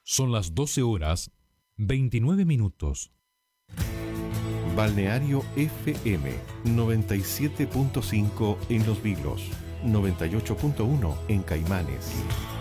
Son las 12 horas 29 minutos. Balneario FM 97.5 en Los Vilos, 98.1 en Caimanes.